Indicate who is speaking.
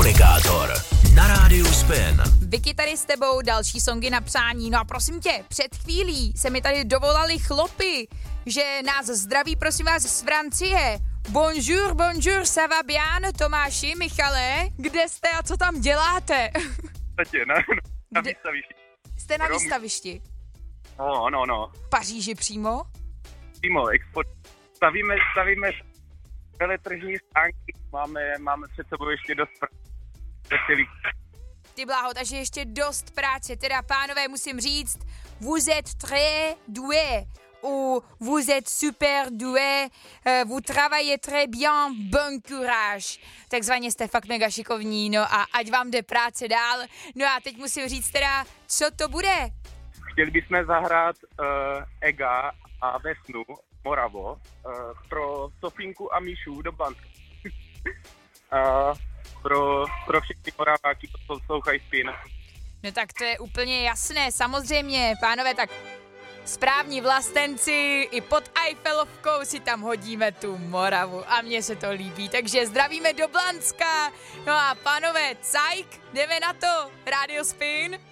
Speaker 1: Komunikátor na rádiu Spin.
Speaker 2: Vicky tady s tebou, další songy na přání. No a prosím tě, před chvílí se mi tady dovolali chlopy, že nás zdraví, prosím vás, z Francie. Bonjour, bonjour, ça va bien, Tomáši, Michale, kde jste a co tam děláte?
Speaker 3: Na výstavišti.
Speaker 2: Jste na výstavišti?
Speaker 3: No.
Speaker 2: V Paříži přímo?
Speaker 3: Přímo, export. Stavíme veletržní stánky, máme před sebou ještě dost
Speaker 2: Ty bláho, takže ještě dost práce. Teda, pánové, musím říct, vous êtes très doué, ou vous êtes super doué, vous travaillez très bien, bon courage. Takzvaně jste fakt mega šikovní, no a ať vám jde práce dál. No a teď musím říct teda, co to bude?
Speaker 3: Chtěli bychom zahrát Ega a Vesnu, Moravo, pro Sofinku a Míšu do Blanska. Pro všechny Moraváky, co poslouchají Spin.
Speaker 2: No tak to je úplně jasné, samozřejmě, pánové, tak správní vlastenci, i pod Eiffelovkou si tam hodíme tu Moravu a mně se to líbí, takže zdravíme do Blanska. No a pánové, cajk, jdeme na to, Radio Spin.